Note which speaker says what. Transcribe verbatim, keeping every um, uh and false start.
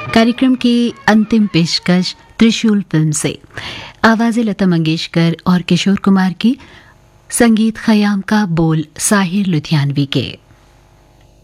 Speaker 1: कार्यक्रम की अंतिम पेशकश त्रिशूल फिल्म से। आवाज़ें लता मंगेशकर और किशोर कुमार की, संगीत खयाम का, बोल साहिर लुधियानवी के।